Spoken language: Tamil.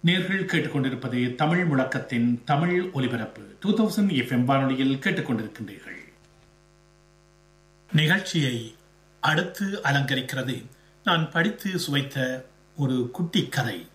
நேர்கள் கேட்டுக்கொண்டிருப்பது தமிழ் முழக்கத்தின் தமிழ் ஒலிபரப்பு 2000 FM வானொலியில் கேட்டுக்கொண்டிருக்கின்றீர்கள். நிகழ்ச்சியை அடுத்து அலங்கரிக்கிறது நான் படித்து சுவைத்த ஒரு குட்டி கதை.